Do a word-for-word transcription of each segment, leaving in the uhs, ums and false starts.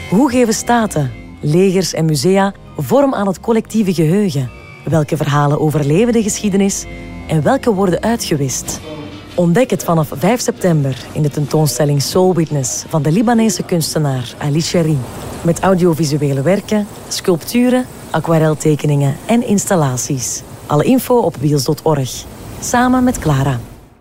Hoe geven staten, legers en musea vorm aan het collectieve geheugen? Welke verhalen overleven de geschiedenis en welke worden uitgewist? Ontdek het vanaf vijf september in de tentoonstelling Soul Witness van de Libanese kunstenaar Ali Cherry. Met audiovisuele werken, sculpturen, aquareltekeningen en installaties. Alle info op wheels punt org. Samen met Clara.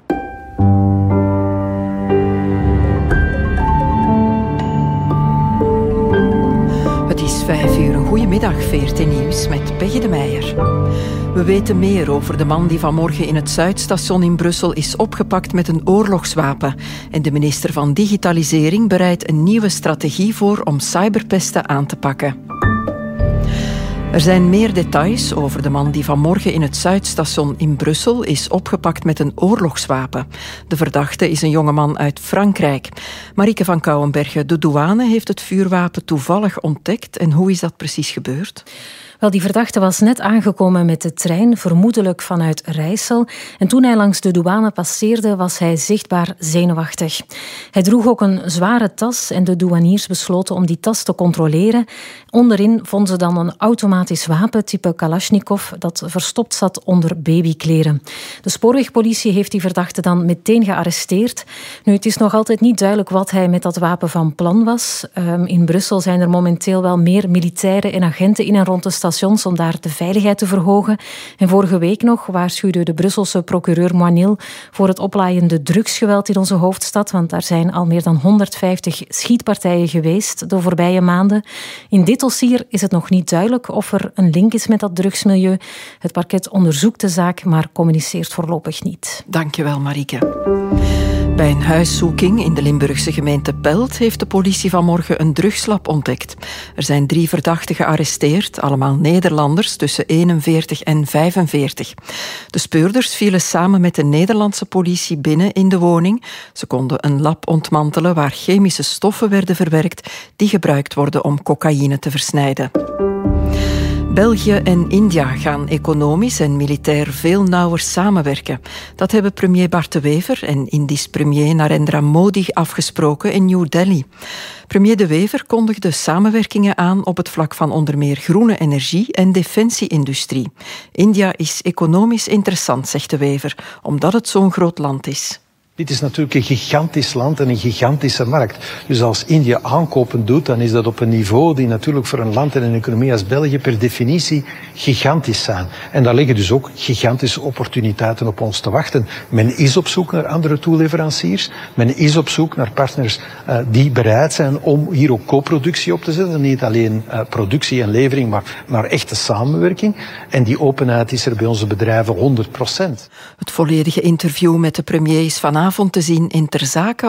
Het is vijf uur. Een goedemiddag, V R T Nieuws met Peggy de Meijer. We weten meer over de man die vanmorgen in het Zuidstation in Brussel is opgepakt met een oorlogswapen. En de minister van Digitalisering bereidt een nieuwe strategie voor om cyberpesten aan te pakken. Er zijn meer details over de man die vanmorgen in het Zuidstation in Brussel is opgepakt met een oorlogswapen. De verdachte is een jongeman uit Frankrijk. Marieke van Kouwenbergen, de douane heeft het vuurwapen toevallig ontdekt. En hoe is dat precies gebeurd? Wel, die verdachte was net aangekomen met de trein, vermoedelijk vanuit Rijssel. En toen hij langs de douane passeerde, was hij zichtbaar zenuwachtig. Hij droeg ook een zware tas en de douaniers besloten om die tas te controleren. Onderin vonden ze dan een automatisch wapen type Kalashnikov dat verstopt zat onder babykleren. De spoorwegpolitie heeft die verdachte dan meteen gearresteerd. Nu, het is nog altijd niet duidelijk wat hij met dat wapen van plan was. Um, in Brussel zijn er momenteel wel meer militairen en agenten in en rond de stad stations om daar de veiligheid te verhogen. En vorige week nog waarschuwde de Brusselse procureur Moinil voor het oplaaiende drugsgeweld in onze hoofdstad, want daar zijn al meer dan honderdvijftig schietpartijen geweest de voorbije maanden. In dit dossier is het nog niet duidelijk of er een link is met dat drugsmilieu. Het parket onderzoekt de zaak, maar communiceert voorlopig niet. Dankjewel, Marieke. Bij een huiszoeking in de Limburgse gemeente Pelt heeft de politie vanmorgen een drugslab ontdekt. Er zijn drie verdachten gearresteerd, allemaal Nederlanders tussen eenenveertig en vijfenveertig. De speurders vielen samen met de Nederlandse politie binnen in de woning. Ze konden een lab ontmantelen waar chemische stoffen werden verwerkt die gebruikt worden om cocaïne te versnijden. België en India gaan economisch en militair veel nauwer samenwerken. Dat hebben premier Bart De Wever en Indisch premier Narendra Modi afgesproken in New Delhi. Premier De Wever kondigde samenwerkingen aan op het vlak van onder meer groene energie en defensieindustrie. India is economisch interessant, zegt De Wever, omdat het zo'n groot land is. Dit is natuurlijk een gigantisch land en een gigantische markt. Dus als India aankopen doet, dan is dat op een niveau die natuurlijk voor een land en een economie als België per definitie gigantisch zijn. En daar liggen dus ook gigantische opportuniteiten op ons te wachten. Men is op zoek naar andere toeleveranciers. Men is op zoek naar partners uh, die bereid zijn om hier ook co-productie op te zetten. Niet alleen uh, productie en levering, maar, maar echte samenwerking. En die openheid is er bij onze bedrijven honderd procent. Het volledige interview met de premier is vanavond avond te zien in Ter Zake